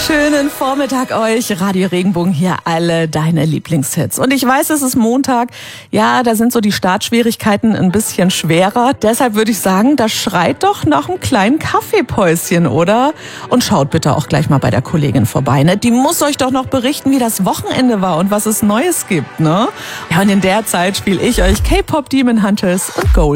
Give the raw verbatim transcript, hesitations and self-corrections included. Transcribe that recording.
Schönen Vormittag euch. Radio Regenbogen hier, alle deine Lieblingshits. Und ich weiß, es ist Montag. Ja, da sind so die Startschwierigkeiten ein bisschen schwerer. Deshalb würde ich sagen, das schreit doch nach einem kleinen Kaffeepäuschen, oder? Und schaut bitte auch gleich mal bei der Kollegin vorbei, ne? Die muss euch doch noch berichten, wie das Wochenende war und was es Neues gibt, ne? Ja, und in der Zeit spiele ich euch K-Pop Demon Hunters und Gold.